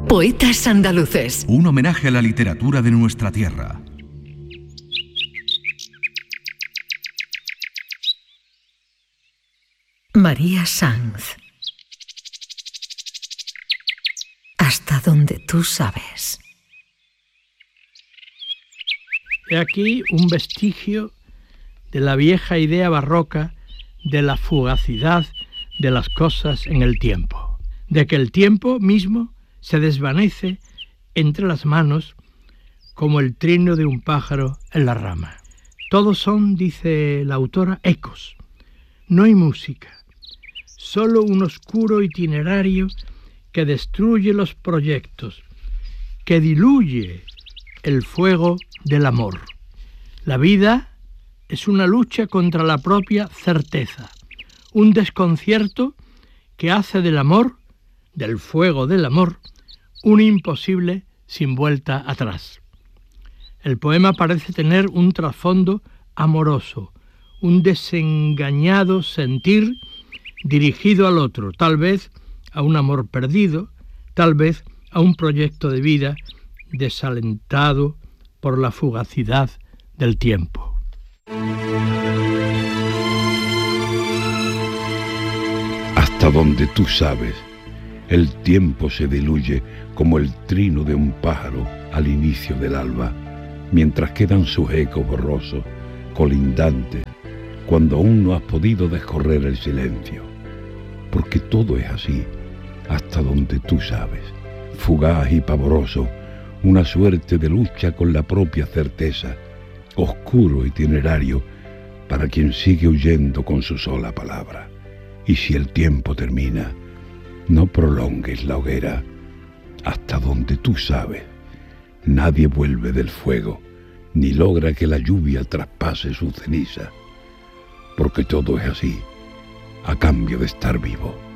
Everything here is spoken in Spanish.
Poetas andaluces. Un homenaje a la literatura de nuestra tierra. María Sanz. Hasta donde tú sabes. He aquí un vestigio de la vieja idea barroca de la fugacidad de las cosas en el tiempo, de que el tiempo mismo se desvanece entre las manos como el trino de un pájaro en la rama. Todos son, dice la autora, ecos. No hay música, solo un oscuro itinerario que destruye los proyectos, que diluye el fuego del amor. La vida es una lucha contra la propia certeza, un desconcierto que hace del amor, del fuego del amor, un imposible sin vuelta atrás. El poema parece tener un trasfondo amoroso, un desengañado sentir dirigido al otro, tal vez a un amor perdido, tal vez a un proyecto de vida desalentado por la fugacidad del tiempo. Hasta donde tú sabes, el tiempo se diluye como el trino de un pájaro al inicio del alba, mientras quedan sus ecos borrosos, colindantes, cuando aún no has podido descorrer el silencio. Porque todo es así, hasta donde tú sabes, fugaz y pavoroso, una suerte de lucha con la propia certeza, oscuro itinerario para quien sigue huyendo con su sola palabra. Y si el tiempo termina, no prolongues la hoguera, hasta donde tú sabes, nadie vuelve del fuego, ni logra que la lluvia traspase su ceniza, porque todo es así, a cambio de estar vivo.